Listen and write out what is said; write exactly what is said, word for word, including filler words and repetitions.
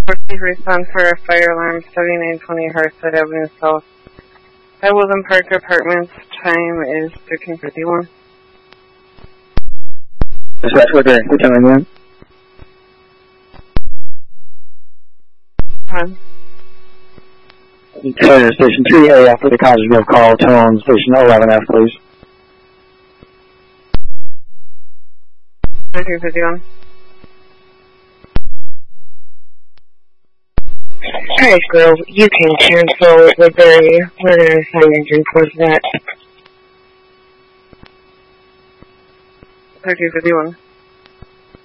Please respond for a fire alarm, seventy-nine twenty Hartside Avenue South. At Woodland Park Apartments, time is thirteen fifty-one. Dispatch, what day? What time again? One. Sorry, Station three A after the Connersville call, tone Station eleven F, please. thirteen fifty-one. Alright, Grove, you can cancel the Berry. We're going to assign engine for that. thirteen fifty-one.